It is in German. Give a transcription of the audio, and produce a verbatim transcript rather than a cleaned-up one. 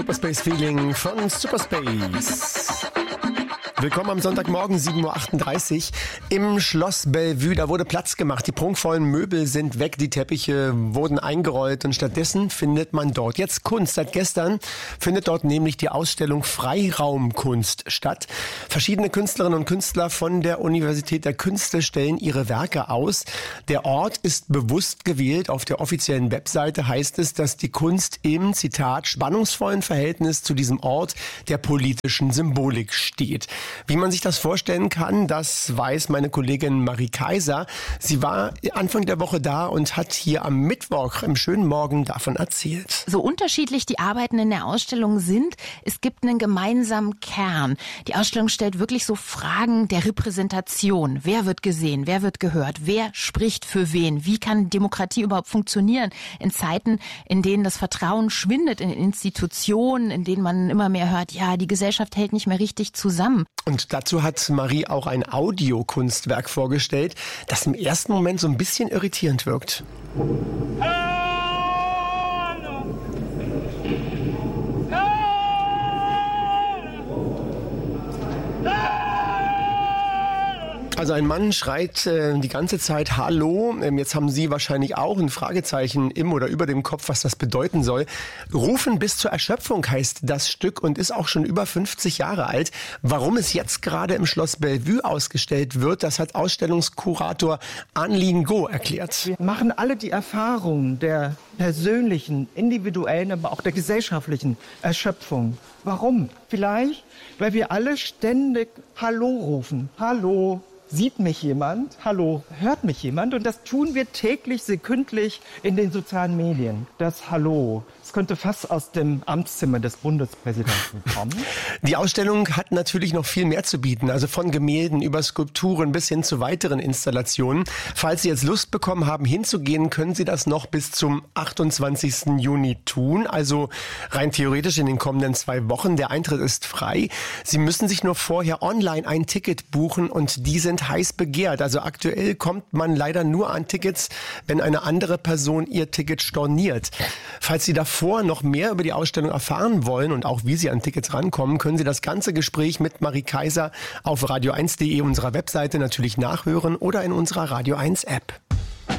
Superspace Feeling von Superspace. Willkommen am Sonntagmorgen, sieben Uhr achtunddreißig im Schloss Bellevue. Da wurde Platz gemacht. Die prunkvollen Möbel sind weg, die Teppiche wurden eingerollt und stattdessen findet man dort jetzt Kunst. Seit gestern findet dort nämlich die Ausstellung Freiraumkunst statt. Verschiedene Künstlerinnen und Künstler von der Universität der Künste stellen ihre Werke aus. Der Ort ist bewusst gewählt. Auf der offiziellen Webseite heißt es, dass die Kunst im, Zitat, spannungsvollen Verhältnis zu diesem Ort der politischen Symbolik steht. Wie man sich das vorstellen kann, das weiß meine Kollegin Marie Kaiser. Sie war Anfang der Woche da und hat hier am Mittwoch im schönen Morgen davon erzählt. So unterschiedlich die Arbeiten in der Ausstellung sind, es gibt einen gemeinsamen Kern. Die Ausstellung stellt wirklich so Fragen der Repräsentation. Wer wird gesehen? Wer wird gehört? Wer spricht für wen? Wie kann Demokratie überhaupt funktionieren in Zeiten, in denen das Vertrauen schwindet in Institutionen, in denen man immer mehr hört, ja, die Gesellschaft hält nicht mehr richtig zusammen. Und dazu hat Marie auch ein Audiokunstwerk vorgestellt, das im ersten Moment so ein bisschen irritierend wirkt. Also ein Mann schreit äh, die ganze Zeit Hallo. Ähm, jetzt haben Sie wahrscheinlich auch ein Fragezeichen im oder über dem Kopf, was das bedeuten soll. Rufen bis zur Erschöpfung heißt das Stück und ist auch schon über fünfzig Jahre alt. Warum es jetzt gerade im Schloss Bellevue ausgestellt wird, das hat Ausstellungskurator Anlin Go erklärt. Wir machen alle die Erfahrung der persönlichen, individuellen, aber auch der gesellschaftlichen Erschöpfung. Warum? Vielleicht, weil wir alle ständig Hallo rufen. Hallo. Sieht mich jemand? Hallo, hört mich jemand? Und das tun wir täglich, sekündlich in den sozialen Medien. Das Hallo, es könnte fast aus dem Amtszimmer des Bundespräsidenten kommen. Die Ausstellung hat natürlich noch viel mehr zu bieten, also von Gemälden über Skulpturen bis hin zu weiteren Installationen. Falls Sie jetzt Lust bekommen haben, hinzugehen, können Sie das noch bis zum achtundzwanzigsten Juni tun, also rein theoretisch in den kommenden zwei Wochen. Der Eintritt ist frei. Sie müssen sich nur vorher online ein Ticket buchen und die sind heiß begehrt. Also aktuell kommt man leider nur an Tickets, wenn eine andere Person ihr Ticket storniert. Falls Sie davor noch mehr über die Ausstellung erfahren wollen und auch wie Sie an Tickets rankommen, können Sie das ganze Gespräch mit Marie Kaiser auf radio eins punkt de, unserer Webseite, natürlich nachhören oder in unserer Radio eins App.